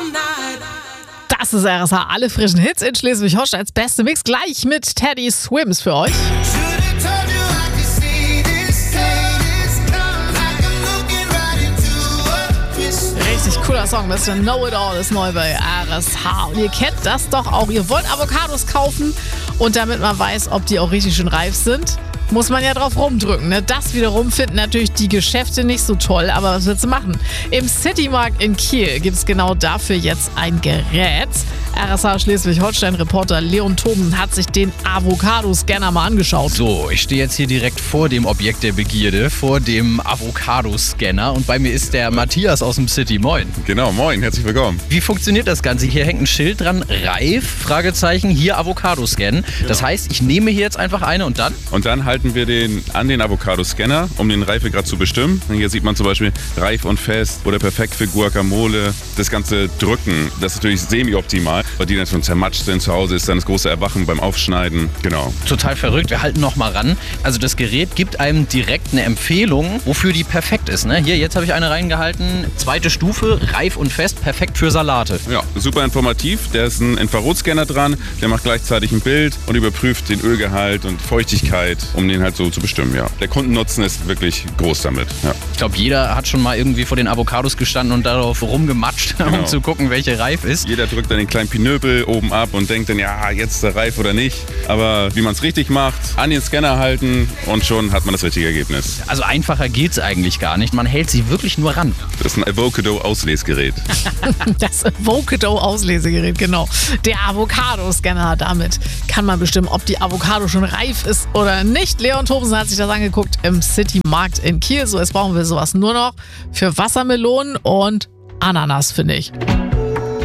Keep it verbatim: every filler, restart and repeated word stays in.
Das ist R S H, alle frischen Hits in Schleswig-Holsteins beste Mix. Gleich mit Teddy Swims für euch. Richtig cooler Song, Mister Know-It-All ist neu bei R S H. Und ihr kennt das doch auch. Ihr wollt Avocados kaufen und damit man weiß, ob die auch richtig schön reif sind, muss man ja drauf rumdrücken. Ne? Das wiederum finden natürlich die Geschäfte nicht so toll, aber was willst du machen? Im Citymarkt in Kiel gibt es genau dafür jetzt ein Gerät. R S H Schleswig-Holstein-Reporter Leon Toben hat sich den Avocado-Scanner mal angeschaut. So, ich stehe jetzt hier direkt vor dem Objekt der Begierde, vor dem Avocado-Scanner und bei mir ist der Matthias aus dem City. Moin. Genau, moin, herzlich willkommen. Wie funktioniert das Ganze? Hier hängt ein Schild dran, reif, Fragezeichen, hier Avocado-Scannen. Ja. Das heißt, ich nehme hier jetzt einfach eine und dann? Und dann halten wir den an den Avocado-Scanner, um den Reifegrad zu bestimmen. Und hier sieht man zum Beispiel reif und fest oder perfekt für Guacamole. Das ganze Drücken, das ist natürlich semi-optimal, weil die dann schon zermatscht sind. Zu Hause ist dann das große Erwachen beim Aufschneiden. Genau. Total verrückt. Wir halten noch mal ran. Also das Gerät gibt einem direkt eine Empfehlung, wofür die perfekt ist. Ne? Hier, jetzt habe ich eine reingehalten. Zweite Stufe, reif und fest, perfekt für Salate. Ja, super informativ. Da ist ein Infrarotscanner dran. Der macht gleichzeitig ein Bild und überprüft den Ölgehalt und Feuchtigkeit, um den halt so zu bestimmen. Ja. Der Kundennutzen ist wirklich groß damit. Ja. Ich glaube, jeder hat schon mal irgendwie vor den Avocados gestanden und darauf rumgematscht, genau, um zu gucken, welche reif ist. Jeder drückt dann den kleinen Pinöpel oben ab und denkt dann, ja, jetzt ist er reif oder nicht. Aber wie man es richtig macht, an den Scanner halten und schon hat man das richtige Ergebnis. Also einfacher geht es eigentlich gar nicht. Man hält sie wirklich nur ran. Das ist ein Avocado-Auslesgerät. Das Avocado-Auslesegerät, genau. Der Avocado-Scanner, damit kann man bestimmen, ob die Avocado schon reif ist oder nicht. Leon Thomsen hat sich das angeguckt im Citymarkt in Kiel. So, jetzt brauchen wir sowas nur noch für Wassermelonen und Ananas, finde ich.